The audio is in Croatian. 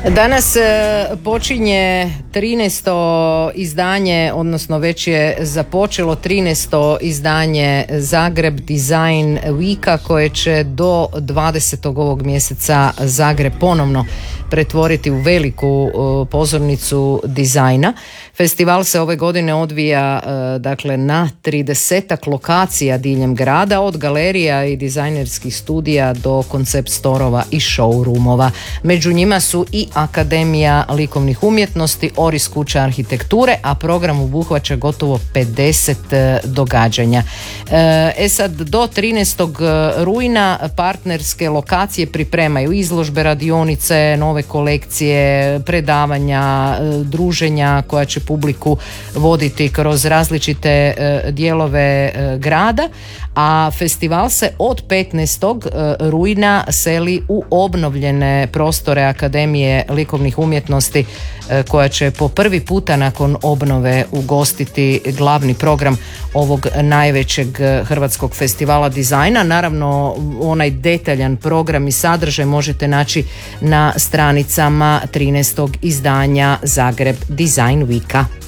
Danas počinje 13. izdanje, odnosno već je započelo 13. izdanje Zagreb Design Weeka koje će do 20. ovog mjeseca Zagreb ponovno pretvoriti u veliku pozornicu dizajna. Festival se ove godine odvija dakle na 30 lokacija diljem grada, od galerija i dizajnerskih studija do koncept storova i showroomova. Među njima su i Akademija likovnih umjetnosti, Oris kuća arhitekture, a program obuhvaća gotovo 50 događanja. Sad do 13. rujna partnerske lokacije pripremaju izložbe, radionice, nove kolekcije, predavanja, druženja koja će publiku voditi kroz različite dijelove grada, a festival se od 15. rujna seli u obnovljene prostore Akademije likovnih umjetnosti koja će po prvi puta nakon obnove ugostiti glavni program ovog najvećeg hrvatskog festivala dizajna. Naravno, onaj detaljan program i sadržaj možete naći na stranicama 13. izdanja Zagreb Design Weeka.